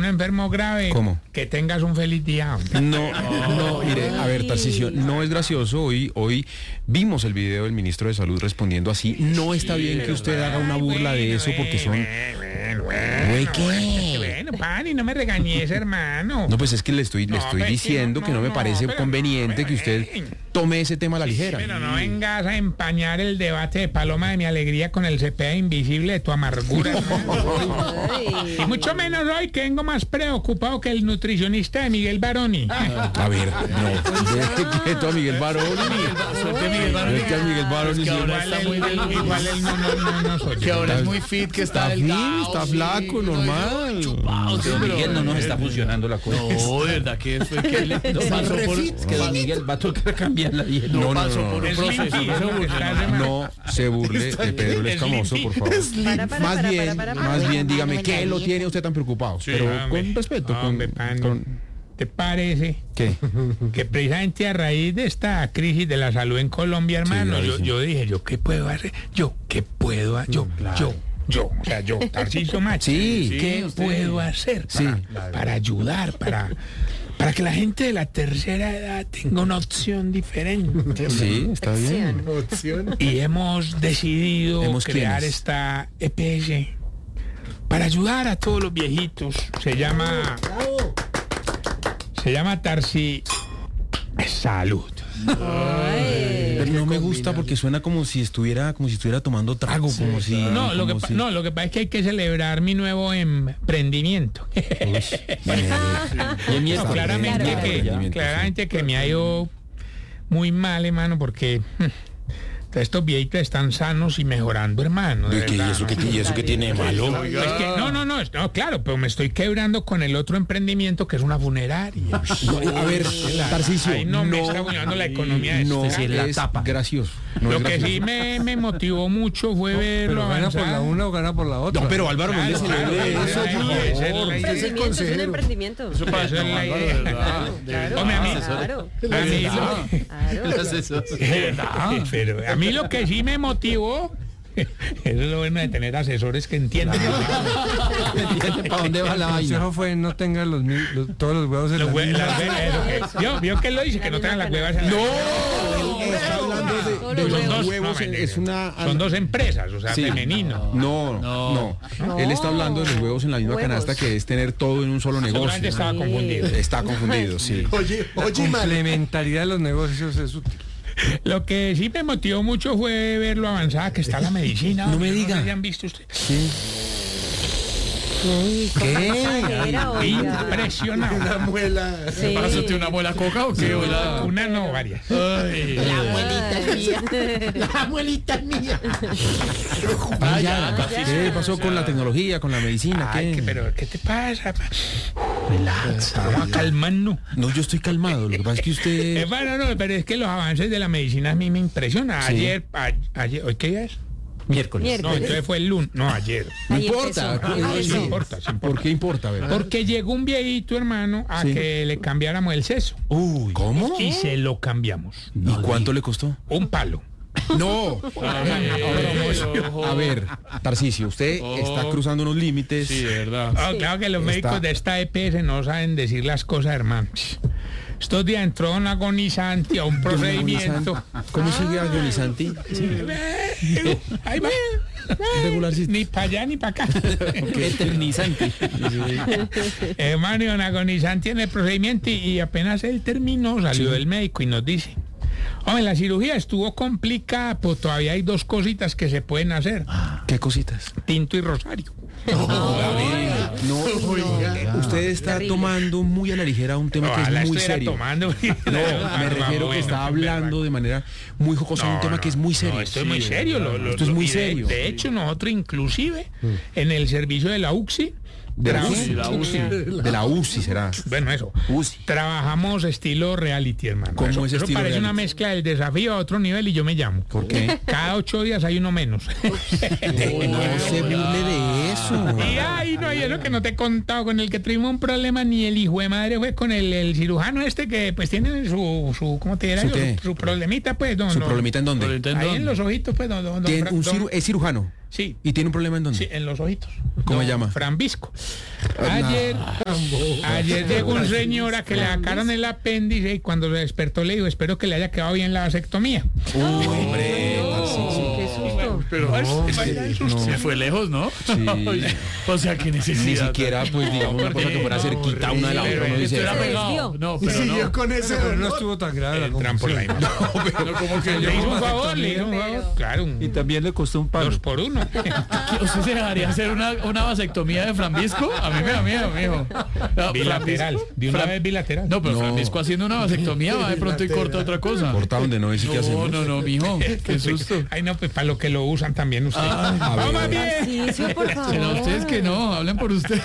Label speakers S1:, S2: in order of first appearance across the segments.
S1: un enfermo grave,
S2: ¿Cómo?
S1: que tengas un feliz día.
S2: No, mire, a ver, Tarcisio, no es gracioso. Hoy vimos el video del ministro de Salud respondiendo así. No está bien que usted haga una burla de eso porque son...
S1: Bueno, Pani, no me regañes, hermano.
S2: No, pues es que le estoy diciendo que no me parece conveniente que usted tome ese tema a la ligera.
S1: Pero no vengas a empañar el debate de Paloma de mi alegría con el Cepeda invisible de tu amargura. Y mucho menos hoy, que vengo más preocupado que el nutricionista de Miguel Baroni.
S2: A ver, no, quieto a Miguel Baroni.
S3: Suelte Miguel Baroni.
S2: Es que a Miguel Baroni
S1: Igual él no soy.
S3: Que ahora es muy fit, que está delgado.
S2: Está flaco, normal.
S4: Don Miguel no nos está funcionando la cosa.
S3: No, de verdad que fue que le pasó por...
S4: Es que don Miguel va a tocar cambiar la dieta.
S3: No pasó por un
S1: Es
S3: proceso.
S1: mentira,
S3: No se
S1: lo que
S3: burle.
S1: está haciendo.
S2: No se burle de Pedro el Escamoso, por favor. Más bien, dígame, ¿qué lo tiene usted tan preocupado? Pero con respeto.
S1: Hombre, Pan, ¿te parece
S2: ¿Qué?
S1: que precisamente a raíz de esta crisis de la salud en Colombia, hermano, yo dije, ¿qué puedo hacer? Tarcisio Machi,
S2: Sí.
S1: ¿qué puedo hacer para ayudar, para que la gente de la tercera edad tenga una opción diferente?
S2: Sí, está bien.
S1: Y hemos decidido crear
S2: quiénes?
S1: esta EPS para ayudar a todos los viejitos. Se llama Tarsi Salud.
S2: Pero no me gusta porque suena como si estuviera tomando trago, como si...
S1: Lo que pasa es que hay que celebrar mi nuevo emprendimiento. Claramente que me ha ido muy mal, hermano, porque estos viejitos están sanos y mejorando, hermano.
S2: ¿Y eso qué tiene de malo?
S1: Es que, claro, pero me estoy quebrando con el otro emprendimiento que es una funeraria.
S2: A ver, Tarcisio,
S1: Ahí me está arruinando la economía de
S2: no
S1: esto.
S2: es gracioso.
S1: Lo que sí me motivó mucho fue verlo
S5: ¿Gana
S1: avanzar.
S5: por la una o gana por la otra?
S2: No, pero Álvaro Méndez se le lee eso, por favor.
S6: Es un emprendimiento.
S3: Eso para
S1: Eso es la
S3: Álvaro,
S1: idea.
S3: de verdad.
S1: Hombre, a mí lo que sí me motivó, eso es lo bueno de tener asesores que entienden.
S4: ¿Para dónde va la
S5: El
S4: vaina?
S5: consejo fue no tenga todos los huevos en la misma.
S1: Vio que él lo dice, que no tengan las huevas en la
S2: Está hablando de los huevos,
S1: son dos empresas, o sea,
S2: Sí.
S1: femenino.
S2: No. Él está hablando de los huevos en la misma canasta, que es tener todo en un solo
S1: Seguramente
S2: negocio.
S1: estaba confundido.
S2: Está confundido, sí.
S5: La complementariedad de los negocios es útil.
S1: Lo que sí me motivó mucho fue ver lo avanzada que está la medicina.
S2: No me diga.
S1: sé si han visto usted. Impresionante.
S3: ¿Para eso tiene una muela coca o qué?
S1: Una no, varias.
S6: La abuelita es mía.
S2: ¿Qué pasó con la tecnología, con la medicina?
S1: Pero ¿qué te pasa? Relax. Vamos a calmarnos.
S2: No, yo estoy calmado. Lo que pasa es que usted...
S1: Pero es que los avances de la medicina a mí me impresionan.
S2: Sí.
S1: Ayer, ¿hoy qué día es?
S4: Miércoles.
S1: No, entonces fue el lunes. No, ayer.
S2: No
S6: Ahí
S2: importa.
S6: empezó.
S1: Sí importa.
S2: ¿Por qué importa? A ver.
S1: Porque llegó un viejito, hermano, a que le cambiáramos el seso.
S2: Uy, ¿cómo?
S1: Y se lo cambiamos.
S2: ¿Y cuánto le costó?
S1: Un palo.
S2: No. A ver, Tarcisio, usted está cruzando unos límites.
S3: Sí, de verdad.
S1: Claro que los médicos de esta EPS no saben decir las cosas, hermano. Estos días entró un agonizante a un procedimiento.
S2: ¿Cómo sigue agonizante?
S1: Ahí va.
S2: Regularcito.
S1: Ni para allá ni para acá.
S4: Eternizante.
S1: Hermano, un agonizante en el procedimiento y apenas él terminó, salió del médico y nos dice: hombre, la cirugía estuvo complicada, pero todavía hay dos cositas que se pueden hacer.
S2: ¿Qué cositas?
S1: Tinto y rosario.
S2: No, usted está tomando muy a la ligera un tema que
S1: Ojalá
S2: es muy
S1: estuviera
S2: serio.
S1: tomando.
S2: No, me refiero que está hablando de manera muy jocosa un tema que es muy serio.
S1: No, esto es muy serio.
S2: Esto es muy serio.
S1: De hecho, nosotros inclusive en el servicio de la UCSI,
S2: De la UCI será.
S1: bueno, eso.
S2: UCI.
S1: Trabajamos estilo reality, hermano.
S2: ¿Cómo
S1: eso,
S2: es
S1: eso
S2: estilo
S1: parece una
S2: reality?
S1: mezcla del desafío a otro nivel y yo me llamo.
S2: ¿Por qué?
S1: Cada 8 días hay uno menos.
S2: No se burle de eso.
S1: Y eso que no te he contado, con el que tuvimos un problema, ni el hijo de madre fue con el cirujano este que pues tiene su ¿cómo te dirá yo? Su problemita, pues.
S2: ¿Su problemita en dónde?
S1: Ahí en los ojitos, pues.
S2: ¿Es cirujano?
S1: Sí.
S2: ¿Y tiene un problema en dónde?
S1: Sí, en los ojitos.
S2: ¿Cómo se llama?
S1: Frambisco. Ayer llegó un señor a que le sacaron el apéndice y cuando se despertó le dijo, espero que le haya quedado bien la vasectomía.
S2: Hombre,
S6: Qué susto.
S3: Pero se fue lejos, ¿no?
S2: Sí.
S3: O sea, qué
S2: ni
S3: necesidad.
S2: siquiera, pues, digamos, una cosa que fuera cerquita una de la otra. Uno dice,
S3: Esto era
S6: Se
S3: pegado.
S6: desvió.
S3: No,
S5: Y
S3: pero
S5: siguió
S3: no.
S5: con ese, pero no estuvo tan grave la
S1: Entran por la
S5: confusión.
S3: Pero como que
S1: Le hizo un
S5: vasectomía.
S1: favor, le hizo un favor. Claro,
S4: Y también le costó un palo.
S1: 2 por 1.
S3: ¿Usted se dejaría hacer una vasectomía de Frambisco? A mí me da miedo, mijo. No,
S1: Bilateral. De una vez bilateral.
S3: No, pero
S2: No.
S3: Frambisco haciendo una vasectomía va de pronto y corta otra cosa.
S2: corta donde no dice qué
S3: No,
S2: hacemos.
S3: no, mijo. Qué susto.
S1: Ay, no, pues para lo que lo usan también ustedes. ¡Vamos bien!
S6: Tarcisio, por
S3: Pero
S6: favor.
S3: ustedes que no, hablen por usted.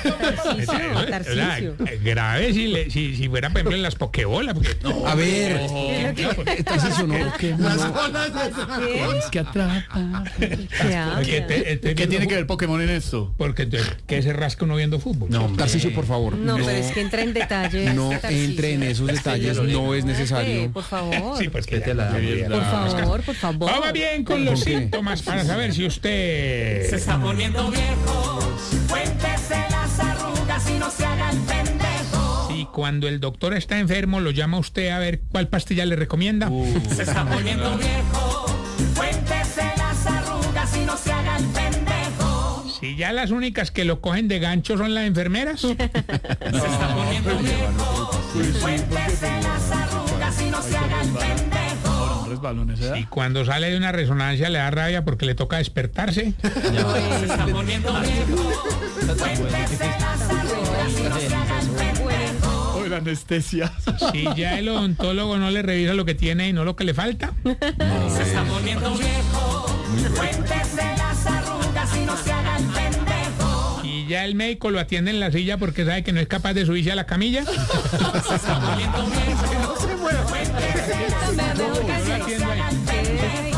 S6: Tarcisio.
S1: Grave si fuera, por ejemplo, en las pokebolas. Porque,
S2: A ver, Tarcisio, no.
S5: Las bolas de
S3: Es que atrapa.
S6: ¿Qué habla?
S3: ¿Qué tiene que ver Pokémon en esto?
S1: Porque entonces, ¿qué se rasca uno viendo fútbol?
S2: No, Tarcisio, por favor.
S6: No, pero es que entra en detalles.
S2: No
S6: Tarcisio.
S2: entre en esos detalles, no es necesario.
S6: Por favor.
S1: Sí, pues que
S4: te la da muy bien.
S6: Por favor, por favor.
S1: Vamos bien con los
S2: ¿Por qué?
S1: síntomas para saber si usted...
S7: Se está poniendo viejo, cuéntese las arrugas y no se haga el pendejo.
S1: Si cuando el doctor está enfermo lo llama a usted a ver cuál pastilla le recomienda.
S7: Se está poniendo viejo, cuéntese las arrugas y no se haga el pendejo.
S1: Si ya las únicas que lo cogen de gancho son las enfermeras.
S7: Se está poniendo viejo, cuéntese las arrugas y no se haga el pendejo.
S3: Resbalones, ¿eh?
S1: Y cuando sale de una resonancia le da rabia porque le toca despertarse.
S7: Se está poniendo viejo, cuéntese las arrugas y no se haga el pendejo.
S3: Hoy la anestesia.
S1: Si ya el odontólogo no le revisa lo que tiene y no lo que le falta.
S7: Se está poniendo viejo, cuéntese las arrugas y no se haga el pendejo.
S1: Y ya el médico lo atiende en la silla porque sabe que no es capaz de subirse a la camilla.
S7: Se está poniendo viejo, cuéntese las
S6: Mejor que
S1: Yo lo atiendo ahí.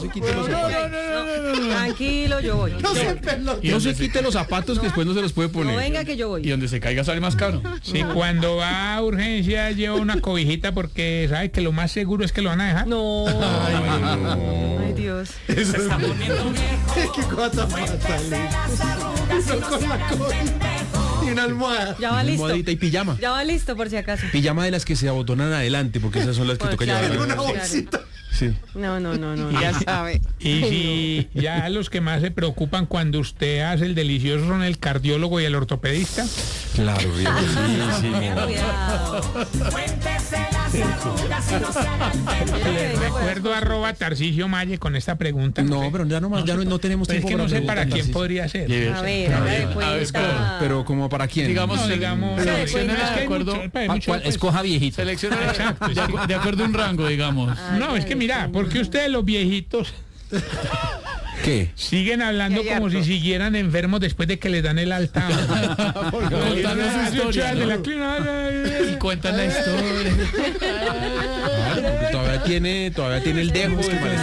S6: Tranquilo, yo voy.
S2: No se quite los zapatos que después no se los puede
S6: No
S2: poner.
S6: venga que yo
S3: Y
S6: voy.
S3: donde se caiga sale más caro.
S1: Si cuando va a urgencias lleva una cobijita porque sabe que lo más seguro es que lo van a dejar.
S6: No. Ay, Dios.
S7: Se está poniendo viejo,
S5: Qué cosa fatal.
S7: las arrugas y no se haga el pendejo.
S5: Y una almohada.
S6: Ya va listo.
S2: Almohadita y pijama.
S6: Ya va listo por si acaso.
S2: Pijama de las que se abotonan adelante, porque esas son las que
S6: Bueno,
S2: toca
S6: claro,
S2: llevar.
S5: Una
S6: claro.
S5: bolsita.
S2: Sí.
S6: No, ya sabe.
S1: Y si ya los que más se preocupan cuando usted hace el delicioso son el cardiólogo y el ortopedista.
S2: Claro, bien. Sí,
S6: Cuidado.
S7: Cuéntese las arrugas y no se haga el pendejo.
S1: Les recuerdo @Tarcisio Malle con esta pregunta.
S2: No, pero ya no tenemos
S1: Pues es
S2: tiempo
S1: que no sé
S2: preguntas,
S1: para quién
S2: Tarcisio.
S1: podría ser.
S6: A ver, haga de cuenta.
S2: Pero como para quién.
S3: Digamos,
S1: No, digamos,
S3: selecciona
S1: es que
S3: de
S1: hay
S3: acuerdo.
S1: mucho- hay
S4: ¿Cuál?
S1: mucho, pues,
S4: Escoja viejito.
S3: Selecciona
S1: Exacto,
S3: de acuerdo a un rango, digamos.
S1: No, es que mira, porque ustedes los viejitos
S2: ¿Qué?
S1: siguen hablando
S6: Ya hay
S1: como si
S6: harto.
S1: siguieran enfermos después de que les dan el alta.
S3: Contando su historia,
S1: de la
S3: ¿no?
S1: clínica.
S3: Y cuentan la historia.
S2: Claro, porque todavía tiene el dejo.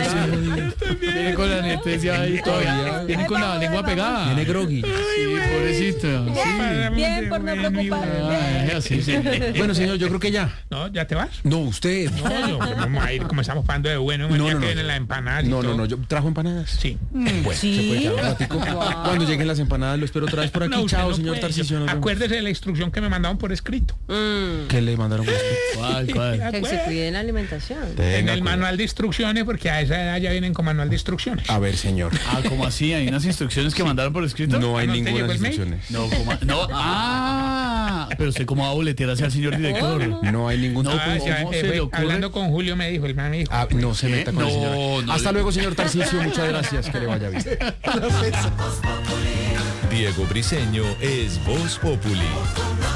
S3: Viene con la anestesia ahí todavía. Viene con la lengua pegada.
S2: Tiene groggy.
S3: Sí, pobrecito.
S6: Bien, por no preocuparme.
S3: Ay, así, sí.
S2: Bueno, señor, yo creo que ya.
S1: No, ¿ya te vas?
S2: No, usted.
S1: No, yo, pues vamos a ir, como estamos pagando de bueno,
S2: No,
S1: ya
S2: no,
S1: que
S2: no.
S1: vienen las empanadas y
S2: No,
S1: todo.
S2: yo trajo empanadas.
S1: Sí.
S2: Bueno, se puede quedar un ratico. Cuando lleguen las empanadas lo espero otra vez por aquí.
S1: No, usted
S2: Chao,
S1: no
S2: señor
S1: puede.
S2: Tarcisio. nos vemos.
S1: Acuérdese de la instrucción que me mandaron por escrito.
S2: ¿Qué le mandaron por escrito?
S3: ¿Cuál?
S6: Que se cuide en la alimentación.
S1: En
S2: Tenga
S1: el
S2: cuidado.
S1: manual de instrucciones, porque a esa edad ya vienen con manual de instrucciones.
S2: A ver, señor.
S3: Ah, ¿cómo así? ¿Hay unas instrucciones que mandaron por escrito?
S2: No hay
S1: ¿no te
S2: ninguna
S1: llegó el mail?
S2: instrucciones.
S3: No, ¿cómo? No. Ah, pero usted cómo va a boletear hacia el señor director.
S2: No hay ningún
S3: No,
S2: tipo
S1: Ah,
S2: de...
S3: ¿cómo se le ocurre?
S1: hablando con Julio me dijo, el man me dijo.
S2: Ah, no se meta con
S3: No,
S2: el señor.
S3: no
S2: Hasta
S3: le-
S2: luego, señor Tarcisio. Muchas gracias. Que le vaya bien.
S8: Diego Briseño es Voz Populi.